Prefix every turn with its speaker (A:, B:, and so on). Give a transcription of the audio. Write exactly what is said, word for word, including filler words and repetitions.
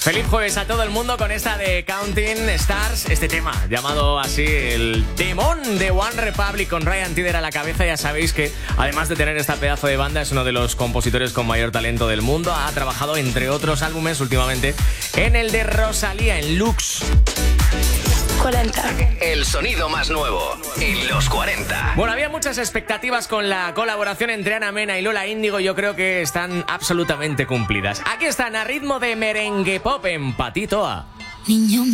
A: Feliz jueves a todo el mundo con esta de Counting Stars, este tema llamado así el temón de One Republic con Ryan Tedder a la cabeza. Ya sabéis que además de tener esta pedazo de banda es uno de los compositores con mayor talento del mundo. Ha trabajado entre otros álbumes últimamente en el de Rosalía, en Lux.
B: cuarenta.
C: El sonido más nuevo en los cuarenta.
A: Bueno, había muchas expectativas con la colaboración entre Ana Mena y Lola Índigo. Yo creo que están absolutamente cumplidas. Aquí están a ritmo de merengue pop en Patitoa.
B: Niño